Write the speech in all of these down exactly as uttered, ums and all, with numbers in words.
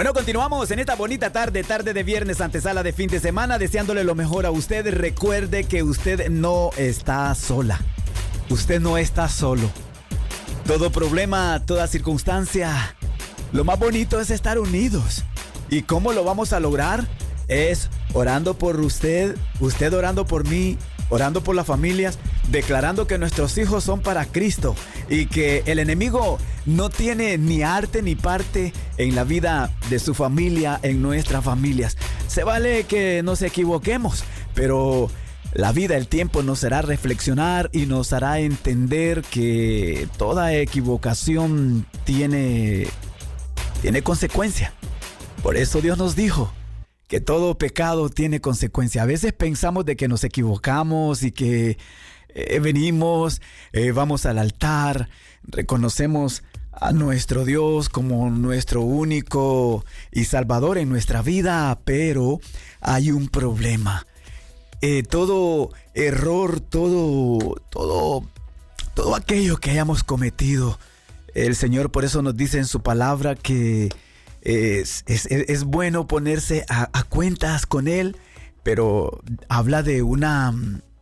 Bueno, continuamos en esta bonita tarde, tarde de viernes, antesala de fin de semana, deseándole lo mejor a usted. Recuerde que usted no está sola. Usted no está solo. Todo problema, toda circunstancia, lo más bonito es estar unidos. ¿Y cómo lo vamos a lograr? Es orando por usted, usted orando por mí, orando por las familias, declarando que nuestros hijos son para Cristo y que el enemigo no tiene ni arte ni parte en la vida de su familia, en nuestras familias. Se vale que nos equivoquemos, pero la vida, el tiempo nos hará reflexionar y nos hará entender que toda equivocación tiene, tiene consecuencia. Por eso Dios nos dijo que todo pecado tiene consecuencia. A veces pensamos de que nos equivocamos y que eh, venimos, eh, vamos al altar, reconocemos a nuestro Dios como nuestro único y salvador en nuestra vida, pero hay un problema. Eh, todo error, todo, todo, todo aquello que hayamos cometido, el Señor por eso nos dice en su palabra que Es, es, es bueno ponerse a, a cuentas con Él, pero habla de una,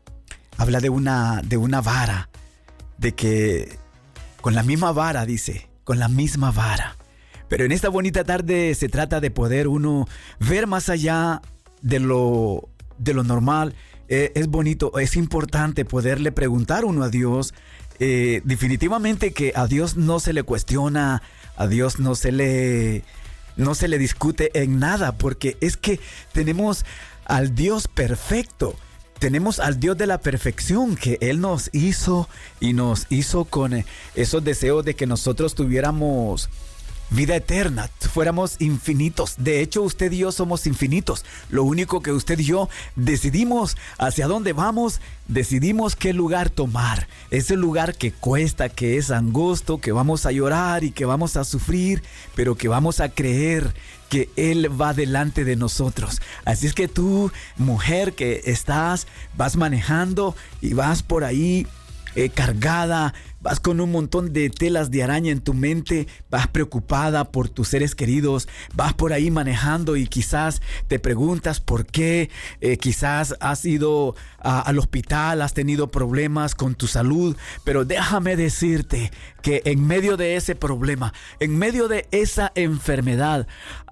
habla de una, de una vara, de que con la misma vara, dice, con la misma vara. Pero en esta bonita tarde se trata de poder uno ver más allá de lo, de lo normal. Eh, es bonito, es importante poderle preguntar uno a Dios. Eh, definitivamente que a Dios no se le cuestiona, a Dios no se le... No se le discute en nada, porque es que tenemos al Dios perfecto. Tenemos al Dios de la perfección que Él nos hizo y nos hizo con esos deseos de que nosotros tuviéramos vida eterna, fuéramos infinitos. De hecho, usted y yo somos infinitos. Lo único que usted y yo decidimos hacia dónde vamos, decidimos qué lugar tomar. Ese lugar que cuesta, que es angosto, que vamos a llorar y que vamos a sufrir, pero que vamos a creer que Él va delante de nosotros. Así es que tú, mujer que estás, vas manejando y vas por ahí eh, cargada, vas con un montón de telas de araña en tu mente, vas preocupada por tus seres queridos, vas por ahí manejando y quizás te preguntas por qué, eh, quizás has ido a, al hospital, has tenido problemas con tu salud, pero déjame decirte que en medio de ese problema, en medio de esa enfermedad,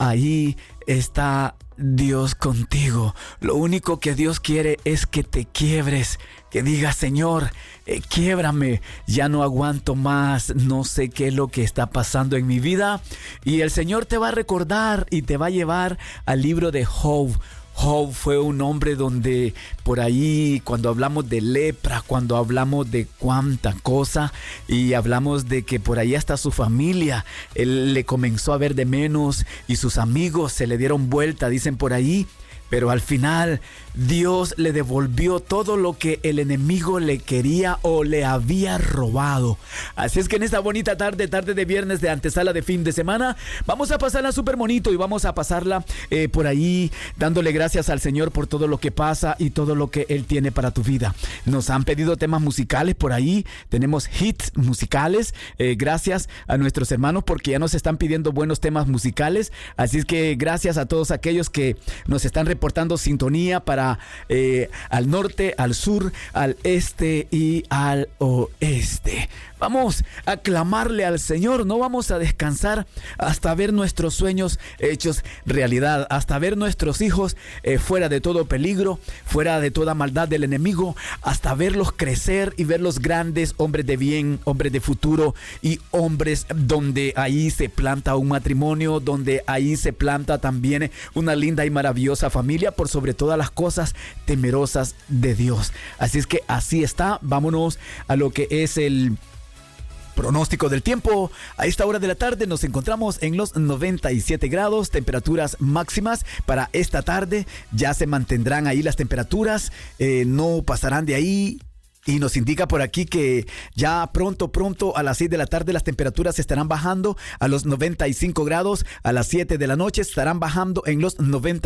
ahí está Dios contigo. Lo único que Dios quiere es que te quiebres, que digas, Señor, eh, quiébrame, ya no aguanto más, no sé qué es lo que está pasando en mi vida. Y el Señor te va a recordar y te va a llevar al libro de Job. Job fue un hombre donde por ahí, cuando hablamos de lepra, cuando hablamos de cuánta cosa y hablamos de que por ahí hasta su familia, él le comenzó a ver de menos y sus amigos se le dieron vuelta, dicen por ahí. Pero al final Dios le devolvió todo lo que el enemigo le quería o le había robado. Así es que en esta bonita tarde, tarde de viernes de antesala de fin de semana, vamos a pasarla súper bonito y vamos a pasarla eh, por ahí dándole gracias al Señor por todo lo que pasa y todo lo que Él tiene para tu vida. Nos han pedido temas musicales por ahí, tenemos hits musicales, eh, gracias a nuestros hermanos porque ya nos están pidiendo buenos temas musicales. Así es que gracias a todos aquellos que nos están reportando sintonía para eh, al norte, al sur, al este y al oeste. Vamos a clamarle al Señor, no vamos a descansar hasta ver nuestros sueños hechos realidad, hasta ver nuestros hijos eh, fuera de todo peligro, fuera de toda maldad del enemigo, hasta verlos crecer y verlos grandes, hombres de bien, hombres de futuro y hombres donde ahí se planta un matrimonio, donde ahí se planta también una linda y maravillosa familia, por sobre todas las cosas temerosas de Dios. Así es que así está, vámonos a lo que es el pronóstico del tiempo. A esta hora de la tarde nos encontramos en los noventa y siete grados, temperaturas máximas para esta tarde. Ya se mantendrán ahí las temperaturas, eh, no pasarán de ahí. Y nos indica por aquí que ya pronto, pronto a las seis de la tarde las temperaturas estarán bajando a los noventa y cinco grados. A las siete de la noche estarán bajando en los noventa